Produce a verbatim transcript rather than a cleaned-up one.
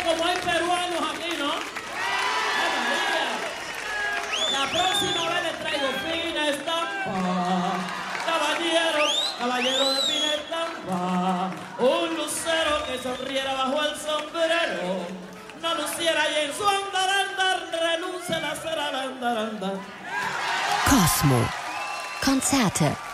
como hay peruanos aquí, ¿no? ¡Ay, María! La próxima vez les traigo fina estampa. Caballero, caballero de fina estampa. Un lucero que sonriera bajo el sombrero. No luciera y en su andarandar renuncia la cera al andarandar. Cosmo. Konzerte